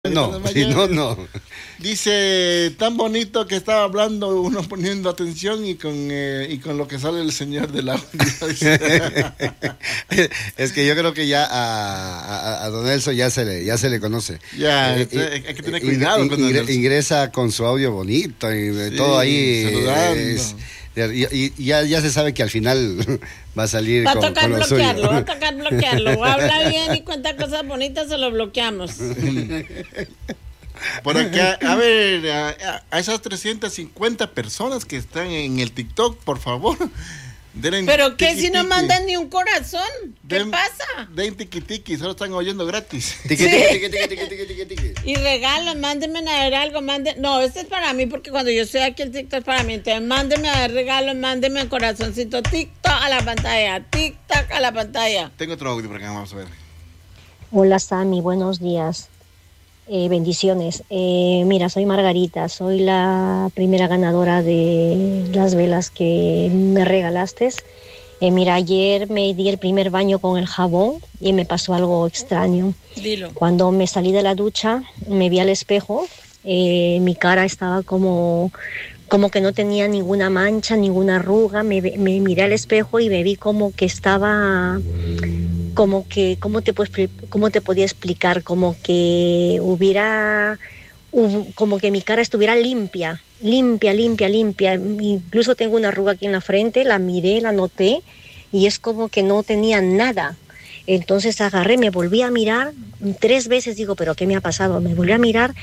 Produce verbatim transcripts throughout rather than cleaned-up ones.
No, si no, no. Dice, tan bonito que estaba hablando uno poniendo atención y con eh, y con lo que sale el señor del audio. Es que yo creo que ya a, a, a don Nelson ya se le, ya se le conoce. Ya, eh, eh, hay que tener cuidado. In, con ingre, ingresa con su audio bonito y sí, todo ahí. Saludando. Es, y, y ya, ya se sabe que al final va a salir va a con, tocar con lo bloquearlo, suyo. va a tocar bloquearlo. Habla bien y cuenta cosas bonitas, se lo bloqueamos. Por acá, a ver, a, a esas trescientas cincuenta personas que están en el TikTok, por favor. Den ¿Pero qué tiki, si no tiki. mandan ni un corazón? ¿Qué Den, pasa? Den tiki tiki, solo están oyendo gratis. Tiki, Sí. tiki, tiki, tiki, tiki, tiki, tiki. Y regalos, mándenme a ver algo, manden... No, este es para mí, porque cuando yo estoy aquí el TikTok es para mí. Entonces, mándenme a ver regalos, mándenme un corazoncito, TikTok a la pantalla, TikTok a la pantalla. Tengo otro audio por acá, vamos a ver. Hola Sammy, buenos días. Eh, bendiciones. Eh, mira, soy Margarita, soy la primera ganadora de las velas que me regalaste. Eh, mira, ayer me di el primer baño con el jabón y me pasó algo extraño. Dilo. Cuando me salí de la ducha, me vi al espejo, eh, mi cara estaba como, como que no tenía ninguna mancha, ninguna arruga. Me, me miré al espejo y me vi como que estaba... como que, ¿cómo te, puedes, cómo te podía explicar? Como que hubiera, como que mi cara estuviera limpia, limpia, limpia, limpia. Incluso tengo una arruga aquí en la frente, la miré, la noté y es como que no tenía nada. Entonces agarré, me volví a mirar tres veces, digo, ¿pero qué me ha pasado? Me volví a mirar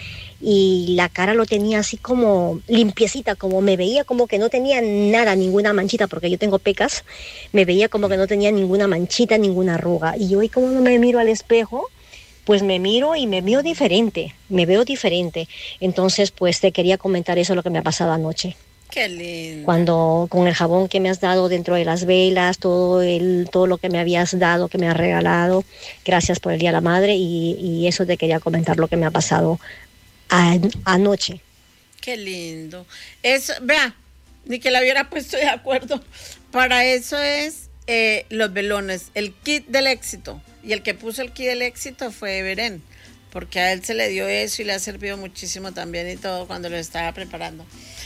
y la cara lo tenía así como limpiecita, como me veía como que no tenía nada, ninguna manchita, porque yo tengo pecas, me veía como que no tenía ninguna manchita, ninguna arruga. Y yo, ¿y cómo no me miro al espejo? Pues me miro y me veo diferente, me veo diferente. Entonces, pues te quería comentar eso, lo que me ha pasado anoche. Qué lindo. Cuando con el jabón que me has dado dentro de las velas, todo el todo lo que me habías dado, que me has regalado, gracias por el Día de la Madre y, y eso te quería comentar lo que me ha pasado a, anoche. Qué lindo. Eso, vea, ni que la hubiera puesto de acuerdo. Para eso es eh, los velones, el kit del éxito. Y el que puso el kit del éxito fue Beren, porque a él se le dio eso y le ha servido muchísimo también y todo cuando lo estaba preparando.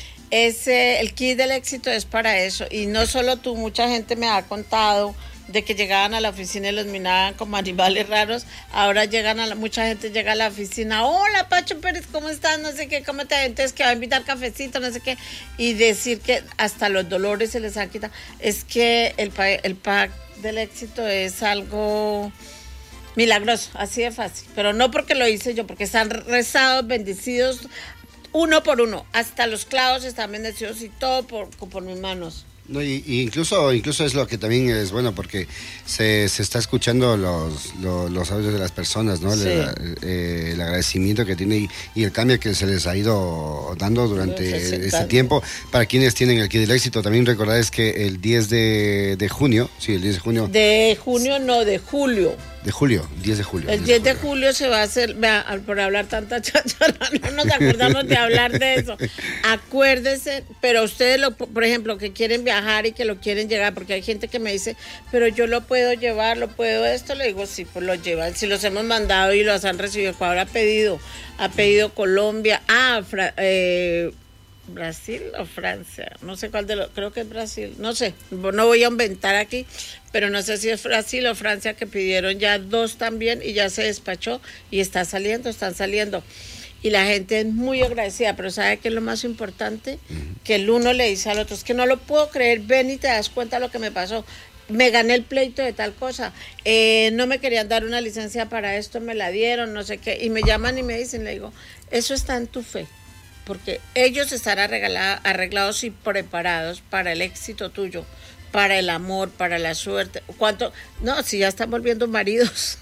Ese, el kit del éxito es para eso. Y no solo tú, mucha gente me ha contado de que llegaban a la oficina y los miraban como animales raros. Ahora llegan a la, mucha gente llega a la oficina, hola Pacho Pérez, ¿cómo estás? No sé qué, ¿cómo te ves? Entonces que va a invitar cafecito, no sé qué. Y decir que hasta los dolores se les han quitado. Es que el, el pack del éxito es algo milagroso, así de fácil. Pero no porque lo hice yo, porque están rezados, bendecidos, uno por uno, hasta los clavos están bendecidos y todo por, por mis manos. No, y, y incluso incluso es lo que también es bueno porque se, se está escuchando los, los, los audios de las personas, ¿no? Sí. El, eh, el agradecimiento que tiene y, y el cambio que se les ha ido dando durante este tiempo. Para quienes tienen el kit del éxito, también recordar es que el diez de junio, sí, el diez de junio. De junio, no, de julio. De julio, diez de julio. El diez de julio se va a hacer, vea, por hablar tanta cháchara, no nos acordamos de hablar de eso. Acuérdese, pero ustedes, lo, por ejemplo, que quieren viajar y que lo quieren llegar, porque hay gente que me dice, pero yo lo puedo llevar, lo puedo esto, le digo, sí, pues lo llevan. Si los hemos mandado y los han recibido, Ecuador ha pedido, ha pedido Colombia, ah, Fra, eh, Brasil o Francia, no sé cuál de los, creo que es Brasil, no sé, no voy a inventar aquí, pero no sé si es Brasil o Francia que pidieron ya dos también y ya se despachó y está saliendo, están saliendo. Y la gente es muy agradecida, pero ¿sabe qué es lo más importante? Que el uno le dice al otro, es que no lo puedo creer, ven y te das cuenta de lo que me pasó. Me gané el pleito de tal cosa, eh, no me querían dar una licencia para esto, me la dieron, no sé qué, y me llaman y me dicen, le digo, eso está en tu fe. Porque ellos están arreglados y preparados para el éxito tuyo, para el amor, para la suerte. ¿Cuánto? No, si ya están volviendo maridos.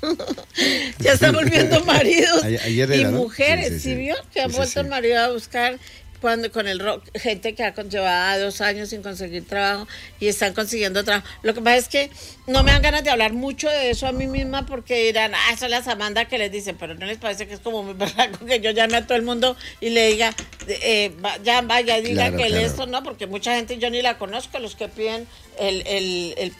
Ya están volviendo maridos. Ayer y era, ¿no? mujeres, sí, sí, ¿sí sí. vio? Que han sí, vuelto sí, el sí. marido a buscar cuando con el rock, gente que ha llevado dos años sin conseguir trabajo y están consiguiendo trabajo. Lo que pasa es que no me dan ganas de hablar mucho de eso a mí misma porque dirán, ah, eso es la Samantha que les dicen, pero no les parece que es como muy berraco que yo llame a todo el mundo y le diga, eh, ya vaya, diga Claro, que claro. esto, ¿no? Porque mucha gente yo ni la conozco, los que piden el, el, el pack.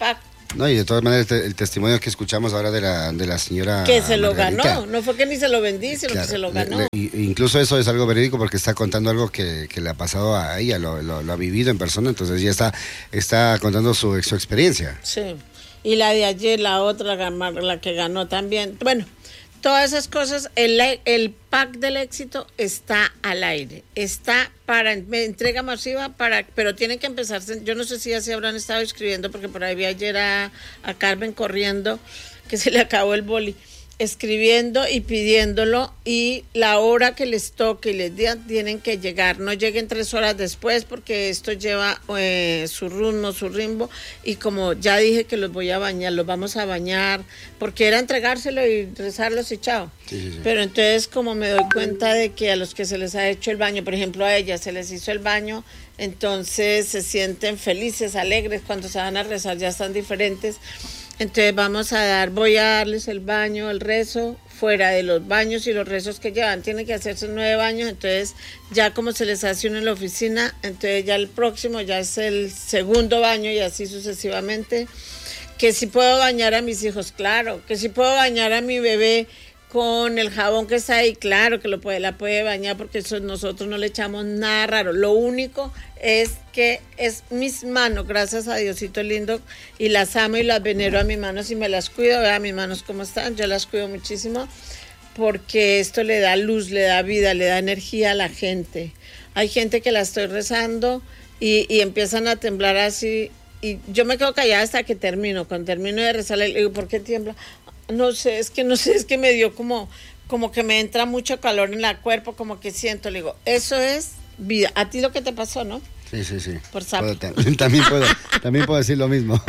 No, y de todas maneras el, el testimonio que escuchamos ahora de la, de la señora que se lo Margarita, ganó, no fue que ni se lo vendí, sino claro, que se lo ganó. Le, le, incluso eso es algo verídico porque está contando algo que, que le ha pasado a ella, lo, lo, lo ha vivido en persona, entonces ella está, está contando su, su experiencia. Sí, y la de ayer, la otra, la, la que ganó también, bueno. Todas esas cosas, el, el pack del éxito está al aire, está para entrega masiva, para, pero tienen que empezarse, yo no sé si ya se habrán estado escribiendo, porque por ahí vi ayer a, a Carmen corriendo, que se le acabó el boli, escribiendo y pidiéndolo, y la hora que les toque y les digan tienen que llegar, no lleguen tres horas después porque esto lleva eh, su ritmo, su ritmo, y como ya dije que los voy a bañar, los vamos a bañar, porque era entregárselo y rezarlos y chao. Sí, sí, sí. Pero entonces como me doy cuenta de que a los que se les ha hecho el baño, por ejemplo a ella se les hizo el baño, entonces se sienten felices, alegres, cuando se van a rezar ya están diferentes. Entonces vamos a dar, voy a darles el baño, el rezo, fuera de los baños y los rezos que llevan. Tienen que hacerse nueve baños, entonces ya como se les hace uno en la oficina, entonces ya el próximo ya es el segundo baño y así sucesivamente. Que si puedo bañar a mis hijos, claro. Que si puedo bañar a mi bebé con el jabón que está ahí, claro que lo puede, la puede bañar porque eso nosotros no le echamos nada raro. Lo único es que es mis manos, gracias a Diosito lindo, y las amo y las venero a mis manos y me las cuido. Vean mis manos cómo están, yo las cuido muchísimo porque esto le da luz, le da vida, le da energía a la gente. Hay gente que la estoy rezando y, y empiezan a temblar así y yo me quedo callada hasta que termino. Cuando termino de rezarle, le digo, ¿por qué tiembla? No sé, es que no sé, es que me dio como, como que me entra mucho calor en el cuerpo, como que siento, le digo, eso es vida. A ti lo que te pasó, ¿no? Sí, sí, sí. Por sapo. Puedo, también, puedo, también puedo decir lo mismo.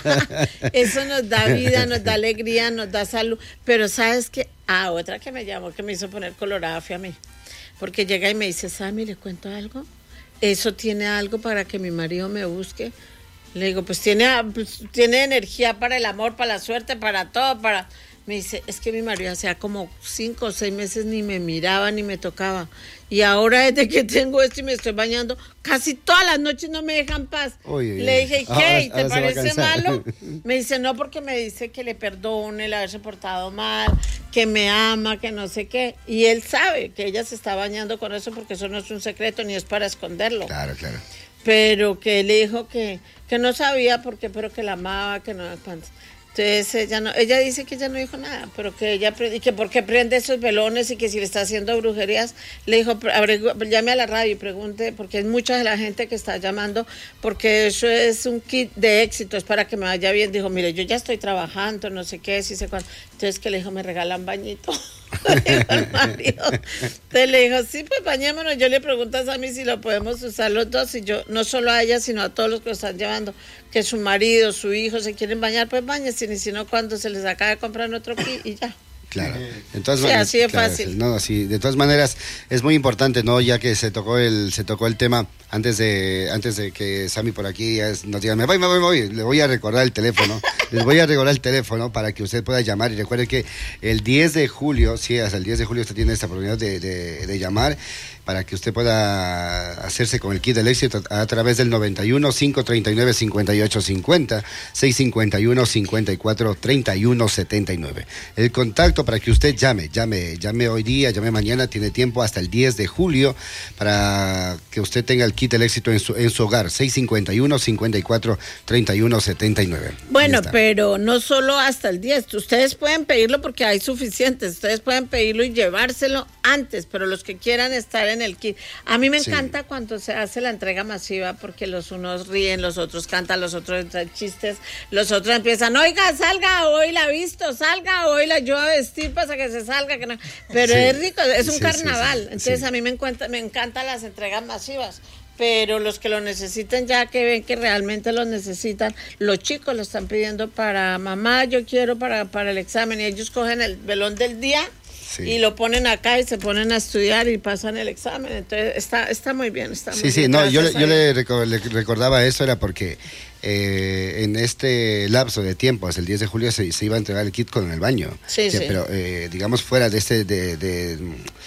Eso nos da vida, nos da alegría, nos da salud. Pero ¿sabes qué? Ah, otra que me llamó, que me hizo poner colorada fue a mí. Porque llega y me dice, Sammy, ¿le cuento algo? ¿Eso tiene algo para que mi marido me busque? Le digo, pues tiene, pues tiene energía para el amor, para la suerte, para todo, para... Me dice, es que mi marido hacía como cinco o seis meses ni me miraba ni me tocaba. Y ahora desde que tengo esto y me estoy bañando, casi todas las noches no me dejan paz. Oye, le dije, ¿y qué? Ahora, ¿te parece malo? Me dice, no, porque me dice que le perdone el haberse portado mal, que me ama, que no sé qué. Y él sabe que ella se está bañando con eso porque eso no es un secreto ni es para esconderlo. Claro, claro. Pero que le dijo que, que no sabía por qué, pero que la amaba, que no... Entonces ella no, ella dice que ella no dijo nada, pero que ella, y que por qué prende esos velones y que si le está haciendo brujerías, le dijo, llame a la radio y pregunte, porque es mucha de la gente que está llamando, porque eso es un kit de éxito, es para que me vaya bien. Dijo, mire, yo ya estoy trabajando, no sé qué, si sé cuándo. Entonces que le dijo, me regalan bañito. Le dijo al marido. Entonces le dijo, sí, pues bañémonos. Yo le pregunto a Sammy si lo podemos usar los dos, y yo, no solo a ella, sino a todos los que lo están llevando, que su marido, su hijo se quieren bañar, pues bañense, y si no, cuando se les acaba de comprar otro kit y ya. Claro, entonces sí, así de claro, fácil. No, así, de todas maneras es muy importante, no, ya que se tocó el se tocó el tema antes de antes de que Sammy por aquí nos diga, me voy, me voy, me voy, le voy a recordar el teléfono, les voy a recordar el teléfono para que usted pueda llamar, y recuerde que el diez de julio, sí, hasta el diez de julio usted tiene esta oportunidad de, de, de llamar para que usted pueda hacerse con el kit del éxito a, a través del noventa y uno, cinco treinta y nueve, cincuenta y ocho cincuenta, seis cincuenta y uno, cincuenta y cuatro, treinta y uno setenta y nueve. El contacto para que usted llame, llame, llame hoy día, llame mañana, tiene tiempo hasta el diez de julio para que usted tenga el kit del éxito en su, en su hogar, seis cincuenta y uno, cincuenta y cuatro, treinta y uno setenta y nueve. Bueno, pero no solo hasta el diez, ustedes pueden pedirlo porque hay suficientes, ustedes pueden pedirlo y llevárselo antes, pero los que quieran estar en el kit. A mí me encanta sí. cuando se hace la entrega masiva porque los unos ríen, los otros cantan, los otros entran chistes, los otros empiezan, oiga, salga, hoy la visto, salga, hoy la yo a vestir para que se salga, que no. Pero sí. es rico, es un sí, carnaval, sí, sí, entonces sí. a mí me encanta, me encantan las entregas masivas. Pero los que lo necesiten, ya que ven que realmente lo necesitan, los chicos lo están pidiendo para mamá, yo quiero para, para el examen, y ellos cogen el velón del día sí. y lo ponen acá y se ponen a estudiar y pasan el examen. Entonces está está muy bien, está muy sí, bien. Sí, no, yo, yo le, le recordaba eso, era porque eh, en este lapso de tiempo, hasta el diez de julio, se, se iba a entregar el kit con el baño. Sí, o sea, sí. Pero eh, digamos fuera de este... de, de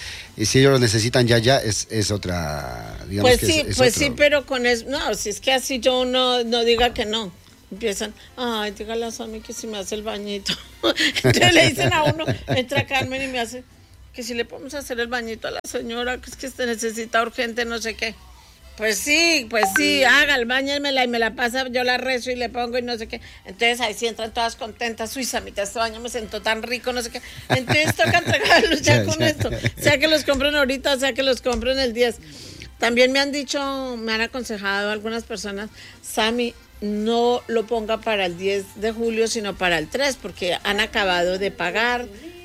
y si ellos lo necesitan ya, ya es, es otra, digamos pues que sí, es, es pues otro. sí, pero con eso, no, si es que así yo no, no diga que no. empiezan, ay, dígale a Sammy que si me hace el bañito. Entonces le dicen a uno, entra Carmen y me hace, que si le podemos hacer el bañito a la señora, que es que se necesita urgente, no sé qué. Pues sí, pues sí, haga el bañémela y me la pasa, yo la rezo y le pongo y no sé qué. Entonces ahí sí entran todas contentas, uy, Samita, este baño me sentó tan rico, no sé qué. Entonces toca entregarlos ya con esto, sea que los compren ahorita, sea que los compren el diez. También me han dicho, me han aconsejado algunas personas, Sammy, no lo ponga para el diez de julio, sino para el tres, porque han acabado de pagar.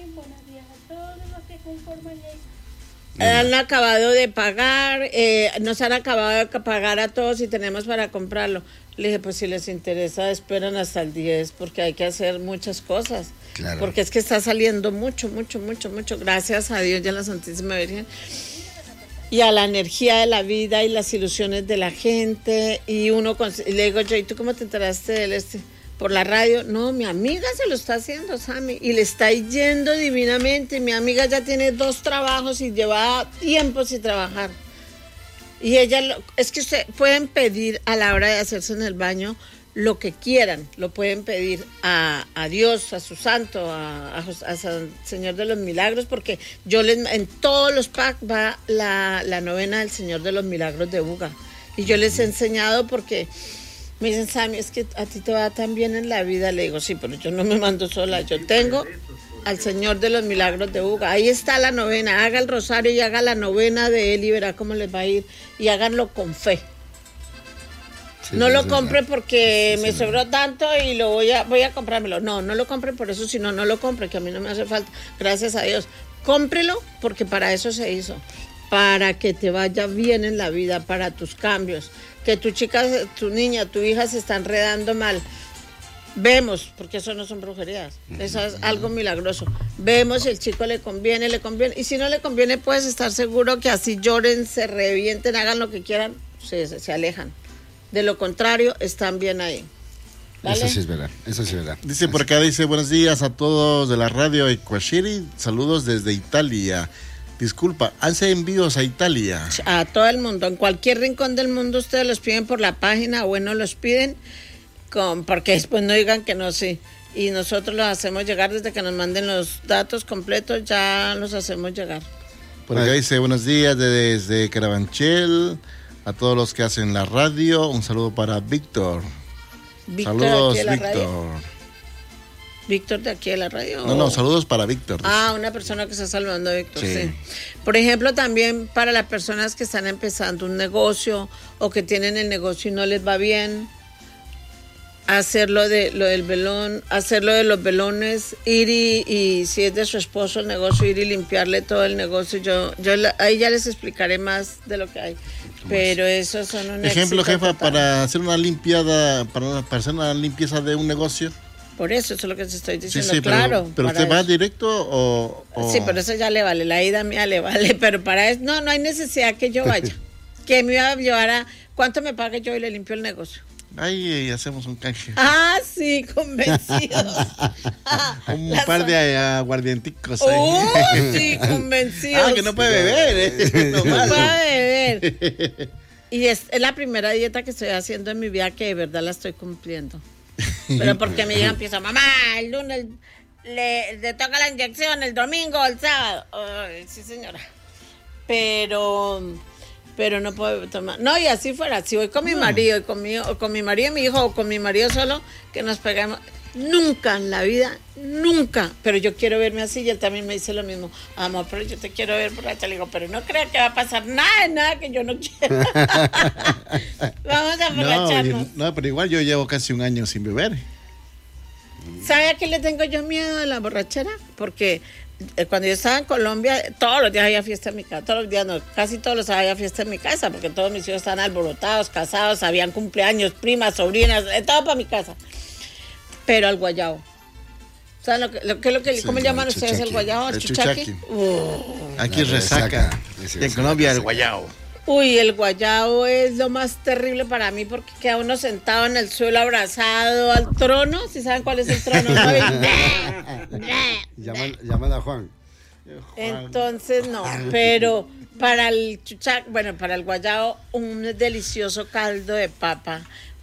Han acabado de pagar, eh, nos han acabado de pagar a todos y tenemos para comprarlo. Le dije, pues si les interesa, esperan hasta el diez, porque hay que hacer muchas cosas. Claro. Porque es que está saliendo mucho, mucho, mucho, mucho. Gracias a Dios y a la Santísima Virgen. Y a la energía de la vida y las ilusiones de la gente. Y uno, con, y le digo yo, ¿y tú cómo te enteraste de él este? Por la radio. No, mi amiga se lo está haciendo, Sammy, y le está yendo divinamente. Mi amiga ya tiene dos trabajos y lleva tiempo sin trabajar. Y ella, lo, es que usted pueden pedir a la hora de hacerse en el baño lo que quieran, lo pueden pedir a, a Dios, a su santo, a, a, a San Señor de los Milagros, porque yo les, en todos los packs va la, la novena del Señor de los Milagros de Buga. Y yo les he enseñado porque me dicen, Sammy, es que a ti te va tan bien en la vida. Le digo, sí, pero yo no me mando sola, yo tengo al Señor de los Milagros de Buga. Ahí está la novena, haga el rosario y haga la novena de él y verá cómo les va a ir. Y háganlo con fe. Sí, no lo compre porque sí, me sobró tanto y lo voy a voy a comprármelo. No, no lo compre por eso, sino no lo compre, que a mí no me hace falta. Gracias a Dios. Cómprelo porque para eso se hizo. Para que te vaya bien en la vida, para tus cambios. Que tu chica, tu niña, tu hija se está enredando mal. Vemos, porque eso no son brujerías, eso es algo milagroso. Vemos si el chico le conviene, le conviene. Y si no le conviene, puedes estar seguro que así lloren, se revienten, hagan lo que quieran, se, se, se alejan. De lo contrario, están bien ahí. ¿Vale? Eso sí es verdad, eso sí es verdad. Dice por acá, dice, buenos días a todos de la radio Equashiri, saludos desde Italia. Disculpa, ¿hace envíos a Italia? A todo el mundo, en cualquier rincón del mundo ustedes los piden por la página, bueno, los piden, con, porque después no digan que no, sí. Y nosotros los hacemos llegar desde que nos manden los datos completos, ya los hacemos llegar. Por acá dice, buenos días desde Carabanchel. A todos los que hacen la radio, un saludo para Víctor. Víctor saludos, de Víctor. Radio. Víctor de aquí de la radio. No, no, saludos para Víctor. Ah, una persona que está saludando a Víctor, sí. sí. Por ejemplo, también para las personas que están empezando un negocio o que tienen el negocio y no les va bien, hacer lo, de, lo del velón, hacer lo de los velones, ir y, y si es de su esposo el negocio, ir y limpiarle todo el negocio. Yo, yo ahí ya les explicaré más de lo que hay. Pero esos son un ejemplo, jefa, total. Para hacer una limpiada, para, una, para hacer una limpieza de un negocio. Por eso, eso es lo que te estoy diciendo, sí, sí, claro. Pero, pero usted eso. va directo o, o...? Sí, pero eso ya le vale, la ida mía le vale, pero para eso, no, no hay necesidad que yo vaya. Que me iba a llevar a, ¿cuánto me pague yo y le limpio el negocio? Ahí hacemos un canje. Ah, sí, convencidos. un Las par de aguardienticos. Uh, oh, sí, convencidos. Ah, que no puede beber, ¿eh? No, no puede beber. Y es, es la primera dieta que estoy haciendo en mi vida que de verdad la estoy cumpliendo. Pero porque mi hija empieza, mamá, el lunes le, le toca la inyección, el domingo, el sábado. Ay, sí, señora. Pero... pero no puedo tomar. No, y así fuera, si voy con mi marido, y con mi, o con mi marido y mi hijo, o con mi marido solo, que nos pegamos. Nunca en la vida, nunca. Pero yo quiero verme así, y él también me dice lo mismo. Amor, pero yo te quiero ver borracha. Le digo, pero no crea que va a pasar nada, nada que yo no quiero. Vamos a emborracharnos. No, no, pero igual yo llevo casi un año sin beber. ¿Sabe a qué le tengo yo miedo de la borrachera? Porque cuando yo estaba en Colombia, todos los días había fiesta en mi casa, todos los días no, casi todos los días había fiesta en mi casa, porque todos mis hijos estaban alborotados, casados, habían cumpleaños, primas, sobrinas, todo para mi casa. Pero al guayabo. ¿Saben lo que, lo que, lo que sí, cómo llaman ustedes chuchaqui. El guayabo? ¿El, el chuchaqui? chuchaqui. Uh, Aquí resaca. resaca. Y en Colombia el guayabo. Uy, el guayabo es lo más terrible para mí porque queda uno sentado en el suelo abrazado al trono. ¿Sí saben cuál es el trono? ¿No? Llaman, llaman a Juan. Entonces no, pero para el chuchac, bueno, para el guayabo, un delicioso caldo de papa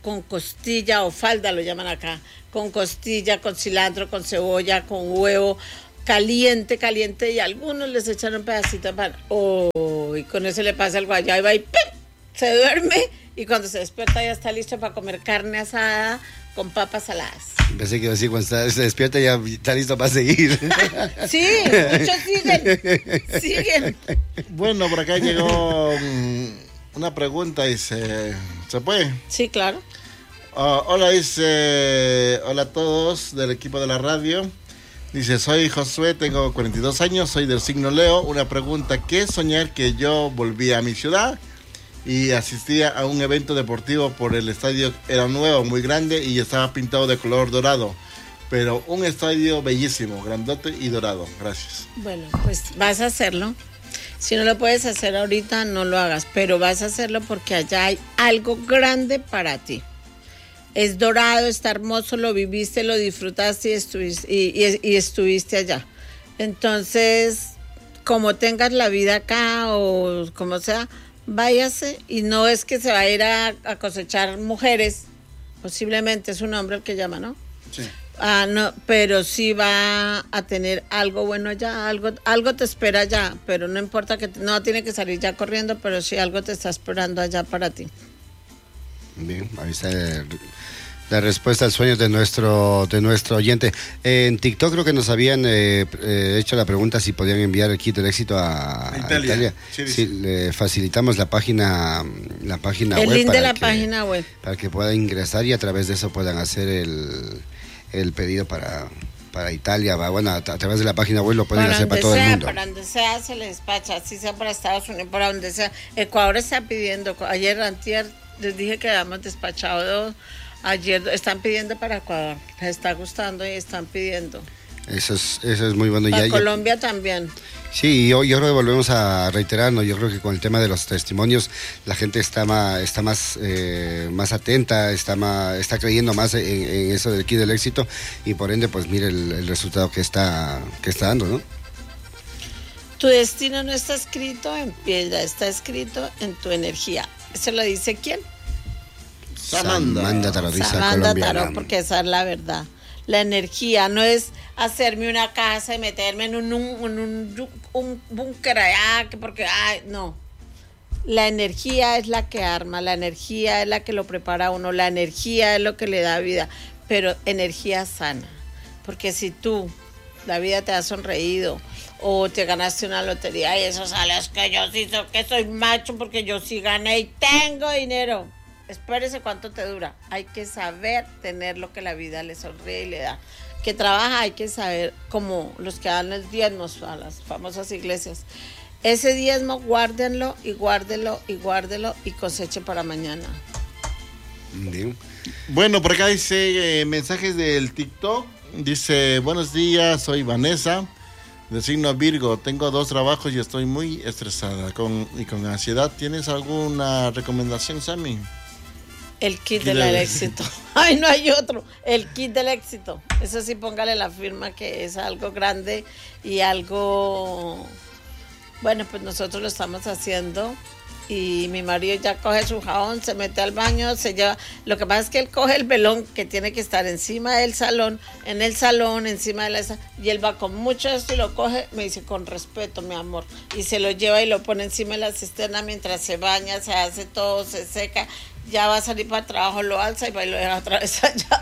con costilla o falda, lo llaman acá, con costilla, con cilantro, con cebolla, con huevo, caliente, caliente, y algunos les echan un pedacito de pan. Oh, y con eso le pasa el guayaba y ¡pim! Se duerme, y cuando se despierta ya está listo para comer carne asada con papas saladas. Pensé que iba a decir, cuando está, se despierta ya está listo para seguir. Sí, muchos siguen, siguen. Bueno, por acá llegó um, una pregunta, dice, ¿se puede? Sí, claro. Uh, hola, dice, hola a todos del equipo de la radio. Dice, soy Josué, tengo cuarenta y dos años, soy del signo Leo. Una pregunta, ¿qué es soñar que yo volví a mi ciudad y asistía a un evento deportivo por el estadio? Era nuevo, muy grande y estaba pintado de color dorado, pero un estadio bellísimo, grandote y dorado. Gracias. Bueno, pues vas a hacerlo. Si no lo puedes hacer ahorita, no lo hagas, pero vas a hacerlo porque allá hay algo grande para ti. Es dorado, está hermoso, lo viviste, lo disfrutaste y estuviste, y, y, y estuviste allá. Entonces, como tengas la vida acá o como sea, váyase, y no es que se va a ir a, a cosechar mujeres, posiblemente es un hombre el que llama, ¿no? Sí. Ah, no, pero sí va a tener algo bueno allá, algo, algo te espera allá, pero no importa que, te, no tiene que salir ya corriendo, pero sí algo te está esperando allá para ti. Bien, ahí está el, la respuesta al sueño de nuestro de nuestro oyente. Eh, en TikTok creo que nos habían eh, eh, hecho la pregunta si podían enviar el kit del éxito a, a Italia. A Italia. Sí, sí, le facilitamos la página la página el web. El link de la que, página web. Para que puedan ingresar y a través de eso puedan hacer el, el pedido para, para Italia. Bueno, a, a través de la página web lo pueden para hacer para todo sea, el mundo. Para donde sea se le despacha, así sea para Estados Unidos, para donde sea. Ecuador está pidiendo, ayer, antier, les dije que habíamos despachado dos. Ayer están pidiendo para Ecuador, les está gustando y están pidiendo. Eso es, eso es muy bueno. Para ya, Colombia ya, también. Sí, yo, yo creo que volvemos a reiterarnos. Yo creo que con el tema de los testimonios la gente está más, está más, eh, más atenta, está más, está creyendo más en, en eso del kit del éxito y por ende, pues mire el, el resultado que está, que está dando, ¿no? Tu destino no está escrito en piedra, está escrito en tu energía. ¿Eso lo dice quién? Samantha. Samantha Tarotista Samantha colombiana. Tarot, porque esa es la verdad. La energía no es hacerme una casa y meterme en un, un, un, un búnker allá, porque, ay, no. La energía es la que arma, la energía es la que lo prepara a uno, la energía es lo que le da vida, pero energía sana. Porque si tú, la vida te ha sonreído, o te ganaste una lotería y eso sale, es que yo sí soy, que soy macho porque yo sí gané y tengo dinero. Espérese cuánto te dura. Hay que saber tener lo que la vida le sonríe y le da. Que trabaja, hay que saber, como los que dan los diezmos a las famosas iglesias. Ese diezmo, guárdenlo y guárdelo y guárdelo y coseche para mañana. Bien. Bueno, por acá dice eh, mensajes del TikTok. Dice, buenos días, soy Vanessa, de signo Virgo. Tengo dos trabajos y estoy muy estresada con, y con ansiedad. ¿Tienes alguna recomendación, Sammy? El kit del éxito. Ay, no hay otro. El kit del éxito. Eso sí, póngale la firma que es algo grande y algo... Bueno, pues nosotros lo estamos haciendo y mi marido ya coge su jabón, se mete al baño, se lleva... Lo que pasa es que él coge el velón que tiene que estar encima del salón, en el salón, encima de la... Y él va con mucho esto y lo coge, me dice, con respeto, mi amor. Y se lo lleva y lo pone encima de la cisterna mientras se baña, se hace todo, se seca... Ya va a salir para el trabajo, lo alza y va y lo deja otra vez allá.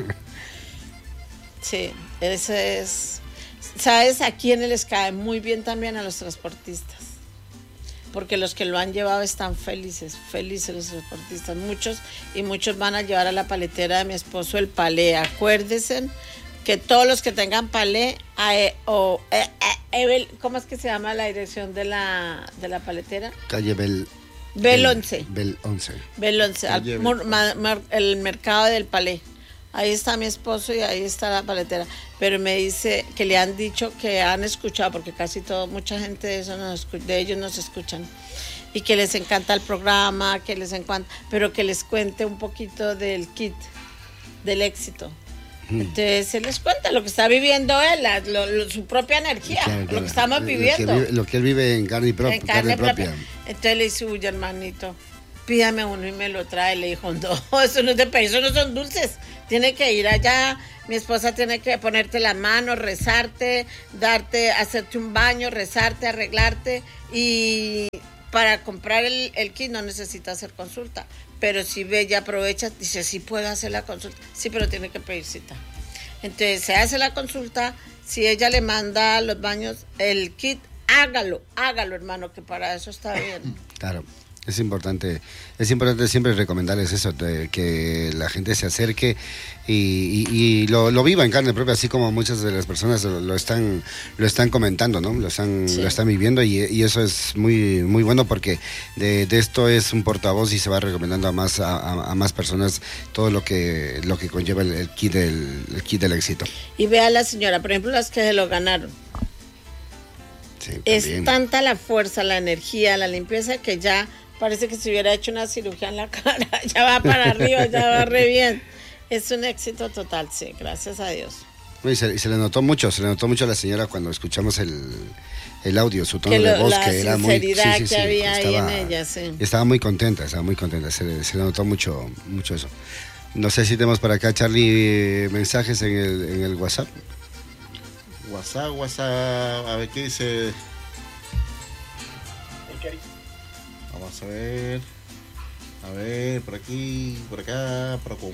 Sí, ese es... ¿Sabes a quiénes les cae muy bien también? A los transportistas. Porque los que lo han llevado están felices, felices los transportistas. Muchos, y muchos van a llevar a la paletera de mi esposo el palé. Acuérdense que todos los que tengan palé, eh, o, eh, eh, ¿cómo es que se llama la dirección de la, de la paletera? Calle Bel... Bel once. Bel once. Bel once, al, mur, ma, ma, el mercado del Palé. Ahí está mi esposo y ahí está la paletera. Pero me dice que le han dicho que han escuchado, porque casi todo, mucha gente de, eso nos, de ellos nos escuchan. Y que les encanta el programa, que les encanta, pero que les cuente un poquito del kit, del éxito. Entonces él les cuenta lo que está viviendo él, la, lo, lo, su propia energía, claro, claro, lo que estamos viviendo. Lo que, vive, lo que él vive en carne, pro, en carne, carne propia. propia. Entonces le dice, uy, hermanito, pídame uno y me lo trae. Le dijo, no, eso no es de pedir, eso no son dulces. Tiene que ir allá, mi esposa tiene que ponerte las manos, rezarte, darte, hacerte un baño, rezarte, arreglarte. Y para comprar el, el kit no necesita hacer consulta. Pero si ve, ya aprovecha, dice, sí puedo hacer la consulta. Sí, pero tiene que pedir cita. Entonces se hace la consulta, si ella le manda los baños, el kit, hágalo, hágalo, hermano, que para eso está bien. Claro. Es importante, es importante siempre recomendarles eso, de que la gente se acerque y, y, y lo, lo viva en carne propia, así como muchas de las personas lo, lo están lo están comentando, ¿no? Lo están sí. lo están viviendo y, y eso es muy muy bueno porque de, de esto es un portavoz y se va recomendando a más a, a, a más personas todo lo que lo que conlleva el, el kit del el kit del éxito. Y vea a la señora, por ejemplo, las que se lo ganaron. Sí, es tanta la fuerza, la energía, la limpieza que ya parece que se hubiera hecho una cirugía en la cara, ya va para arriba, ya va re bien. Es un éxito total, sí, gracias a Dios. Y se, y se le notó mucho, se le notó mucho a la señora cuando escuchamos el, el audio, su tono que lo, de voz, la que era muy... Sí, sí, que sí, había estaba, ahí en ella, sí. Estaba muy contenta, estaba muy contenta, se le, se le notó mucho, mucho eso. No sé si tenemos para acá, Charlie, mensajes en el, en el WhatsApp. WhatsApp, WhatsApp, a ver qué dice... Vamos a ver, a ver, por aquí, por acá, por con...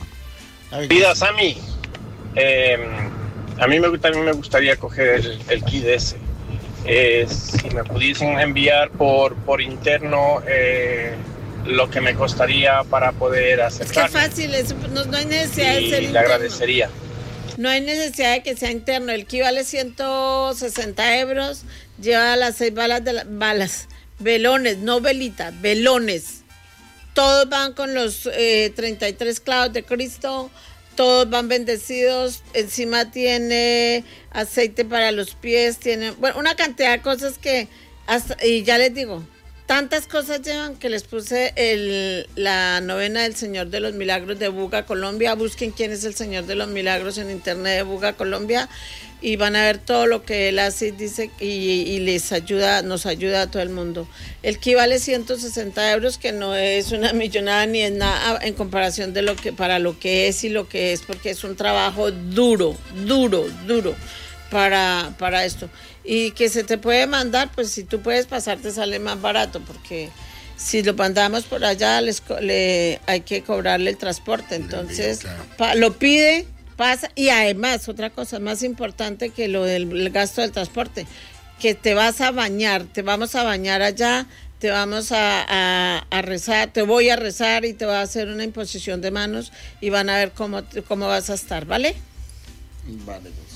Vida, Sammy, eh, a mí me, también me gustaría coger el, el kit ese. Eh, si me pudiesen enviar por, por interno eh, lo que me costaría para poder aceptarlo. Es que fácil, es, no, no hay necesidad de ser interno. Y le agradecería. No hay necesidad de que sea interno, el kit vale ciento sesenta euros, lleva las seis balas de la, balas. Velones, no velitas, velones. Todos van con los eh, treinta y tres clavos de Cristo, todos van bendecidos. Encima tiene aceite para los pies, tiene, bueno, una cantidad de cosas que, hasta, y ya les digo, tantas cosas llevan que les puse el, la novena del Señor de los Milagros de Buga, Colombia. Busquen quién es el Señor de los Milagros en internet de Buga, Colombia. Y van a ver todo lo que él hace, dice, y, y les ayuda, nos ayuda a todo el mundo. El kit vale ciento sesenta euros, que no es una millonada ni es nada en comparación de lo que, para lo que es y lo que es, porque es un trabajo duro, duro, duro para, para esto. Y que se te puede mandar, pues si tú puedes pasar te sale más barato, porque si lo mandamos por allá les, le, hay que cobrarle el transporte, entonces claro. pa, lo pide, pasa, y además otra cosa más importante que lo del el gasto del transporte, que te vas a bañar, te vamos a bañar allá, te vamos a, a, a rezar, te voy a rezar y te voy a hacer una imposición de manos y van a ver cómo, cómo vas a estar, ¿vale? Vale, pues.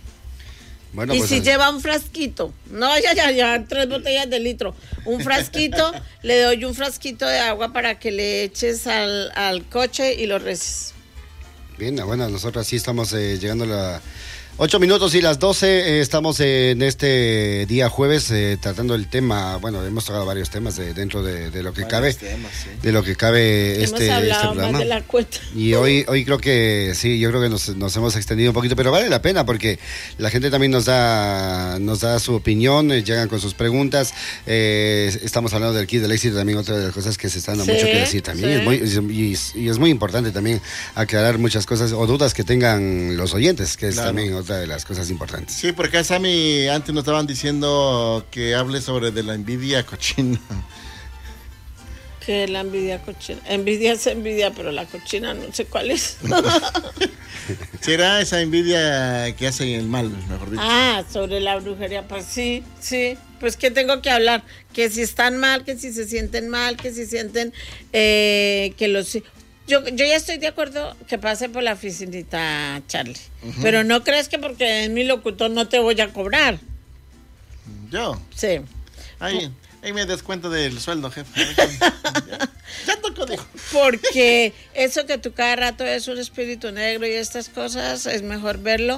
Bueno, y pues si así. lleva un frasquito, no, ya, ya, ya, tres botellas de litro, un frasquito, le doy un frasquito de agua para que le eches al, al coche y lo reces. Bien, bueno, nosotros sí estamos eh, llegando a la... Ocho minutos y las doce, eh, estamos en este día jueves eh, tratando el tema, bueno, hemos tocado varios temas de, dentro de, de lo que Varios cabe, temas, sí. de lo que cabe Hemos este, hablado este programa. más de la cuenta. Y hoy, hoy creo que sí, yo creo que nos, nos hemos extendido un poquito, pero vale la pena porque la gente también nos da, nos da su opinión, eh, llegan con sus preguntas, eh, estamos hablando del kit del éxito, también otra de las cosas que se están dando Sí, mucho que decir también, sí. es muy, y, y es muy importante también aclarar muchas cosas o dudas que tengan los oyentes, que es Claro. también otra de las cosas importantes. Sí, porque acá Sammy antes nos estaban diciendo que hable sobre de la envidia cochina. Que la envidia cochina. Envidia es envidia, pero la cochina no sé cuál es. ¿Será esa envidia que hacen el mal, mejor dicho? Ah, sobre la brujería, pues sí, sí. Pues ¿qué tengo que hablar? Que si están mal, que si se sienten mal, que si sienten eh, que los... Yo, yo ya estoy de acuerdo que pase por la oficinita, Charlie. Uh-huh. Pero no crees que porque es mi locutor no te voy a cobrar. ¿Yo? Sí. Ahí, ahí me descuento del sueldo, jefe. Ya, ya tocó, dijo. Porque eso que tú cada rato es un espíritu negro y estas cosas, es mejor verlo.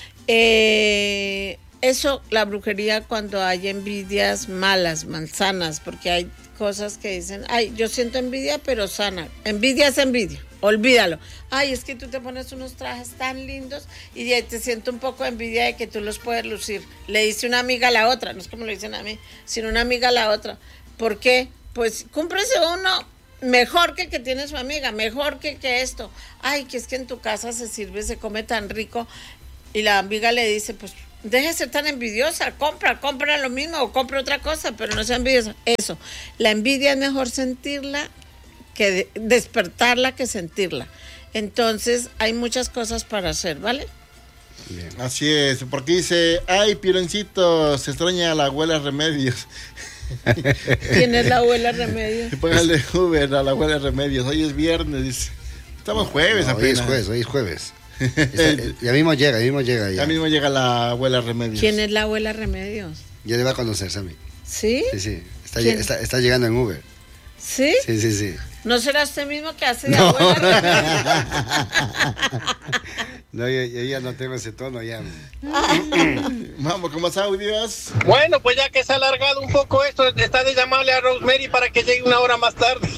Eh, eso, la brujería, cuando hay envidias malas, malsanas, porque hay cosas que dicen, ay, yo siento envidia, pero sana. Envidia es envidia, olvídalo. Ay, es que tú te pones unos trajes tan lindos y ya te siento un poco de envidia de que tú los puedes lucir. Le dice una amiga a la otra, no es como lo dicen a mí, sino una amiga a la otra. ¿Por qué? Pues cúmprese uno mejor que el que tiene su amiga, mejor que, que esto. Ay, que es que en tu casa se sirve, se come tan rico. Y la amiga le dice, pues, deje de ser tan envidiosa, compra, compra lo mismo o compra otra cosa, pero no sea envidiosa. Eso, la envidia es mejor sentirla que de, despertarla que sentirla. Entonces, hay muchas cosas para hacer, ¿vale? Bien. Así es, porque dice, ay, Pironcito, se extraña a la abuela Remedios. ¿Quién es la abuela Remedios? Póngale Uber a la abuela Remedios, hoy es viernes, dice. Estamos jueves no, apenas. Hoy es jueves, hoy es jueves. Ya mismo llega, ya mismo llega. Ya. ya mismo llega la abuela Remedios. ¿Quién es la abuela Remedios? Ya le va a conocer, Sammy. ¿Sí? Sí, sí, está, está, está llegando en Uber. ¿Sí? Sí, sí, sí. ¿No será usted mismo que hace de no. abuela Remedios? No, yo, yo ya no tengo ese tono ya. Vamos con más audios. Bueno, pues ya que se ha alargado un poco esto, está de llamarle a Rosemary para que llegue una hora más tarde.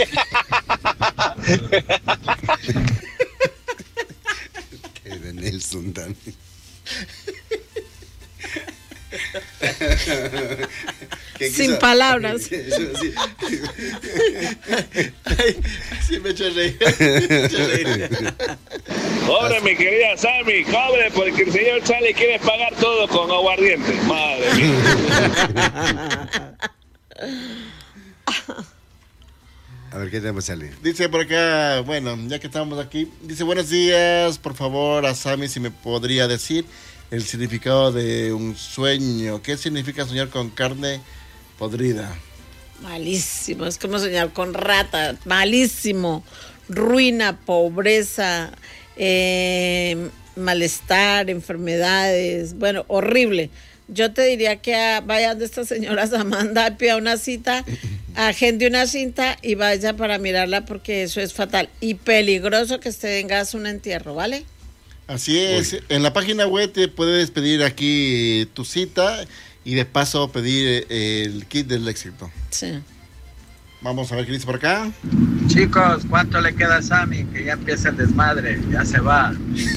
Que de Nelson también. Sin quiso? palabras. Sí. Ay, sí me echo reír. Me echo reír. Cobre, mi querida Sammy, cobre, porque el señor Charlie quiere pagar todo con aguardiente. Madre mía. A ver, ¿qué tenemos, Charlie? Dice por acá, bueno, ya que estamos aquí, dice, buenos días, por favor, a Sammy, si me podría decir el significado de un sueño. ¿Qué significa soñar con carne podrida? Malísimo, es como soñar con rata, malísimo. Ruina, pobreza, eh, malestar, enfermedades, bueno, horrible. Yo te diría que a, vaya de esta señora Samantha, pida una cita, agende una cinta y vaya para mirarla porque eso es fatal y peligroso que usted venga a un entierro, ¿vale? Así es, Uy. En la página web te puedes pedir aquí tu cita y de paso pedir el kit del éxito. Sí. Vamos a ver qué dice por acá. Chicos, ¿cuánto le queda a Sammy? Que ya empieza el desmadre, ya se va.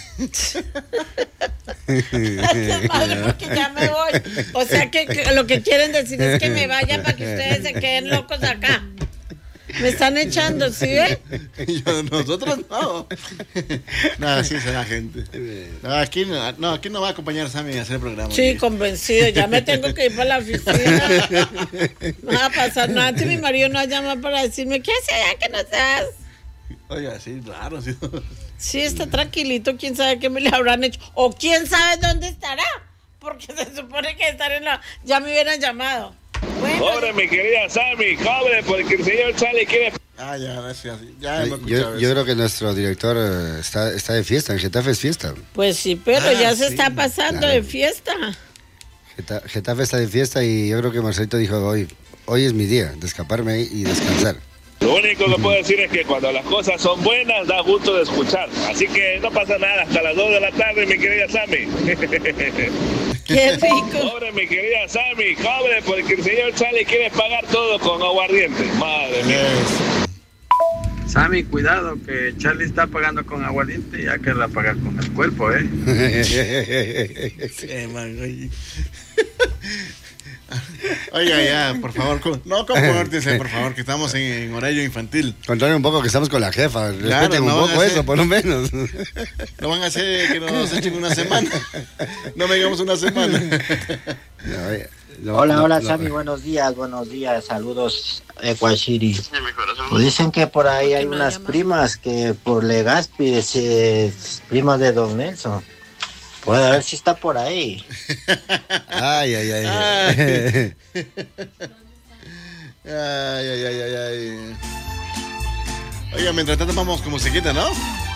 Desmadre porque ya me voy. O sea que, que lo que quieren decir es que me vaya para que ustedes se queden locos acá. Me están echando, ¿sí ve? Yo, nosotros no. No, así es la gente. No, aquí no, no, aquí no va a acompañar Sammy a hacer el programa. Sí, aquí. Convencido. Ya me tengo que ir para la oficina. No va a pasar nada. Antes mi marido no ha llamado para decirme, ¿qué hace allá que no estás? Oiga, sí, claro. Sí. Sí, está tranquilito. ¿Quién sabe qué me le habrán hecho? O quién sabe dónde estará. Porque se supone que estar en la... Ya me hubieran llamado. Bueno, cobre, mi querida Sammy, cobre, porque el señor Charlie quiere... Ah, ya, gracias. Ya yo, yo, yo creo que nuestro director uh, está, está de fiesta, en Getafe es fiesta. Pues sí, pero ah, ya se sí, está pasando claro. de fiesta. Geta, Getafe está de fiesta y yo creo que Marcelito dijo, hoy, hoy es mi día de escaparme y descansar. Lo único que puedo decir es que cuando las cosas son buenas, da gusto de escuchar. Así que no pasa nada hasta las dos de la tarde, mi querida Sammy. ¡Qué rico! Cobre, mi querida Sammy, cobre, porque el señor Charlie quiere pagar todo con aguardiente. Madre mía. Sammy, cuidado, que Charlie está pagando con aguardiente y ya querrá pagar con el cuerpo, ¿eh? Sí, man, oye. Oiga, ya, por favor, no compórtese, por favor, que estamos en, en horario infantil. Controlen un poco que estamos con la jefa, respeten claro, no un poco hacer, eso, por lo menos. No van a hacer que nos echen una semana, no vengamos una semana. No, no, hola, no, hola, no, Sammy, no. buenos días, buenos días, saludos, Ecuachiri. Pues dicen que por ahí hay unas primas que por Legazpi, es primas de Don Nelson. Puede ver si está por ahí. Ay, ay, ay. Ay, ay, ay, ay, ay, ay. Oiga, mientras tanto vamos con musiquita, ¿no?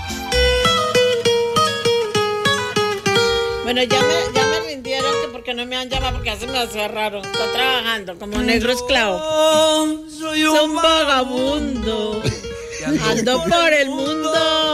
Bueno, ya me, ya me rindieron que porque no me han llamado, porque ya se me hace raro. Está trabajando como negro esclavo. Soy un, Soy un vagabundo. Ando por el mundo.